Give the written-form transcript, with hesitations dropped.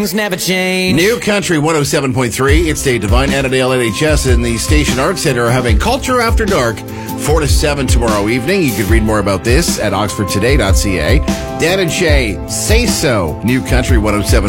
things never change. New Country 107.3. It's Dave Devine, Annandale NHS, and the Station Arts Centre are having Culture After Dark, 4 to 7 tomorrow evening. You can read more about this at oxfordtoday.ca. Dan and Shay, Say So. New Country 107.3.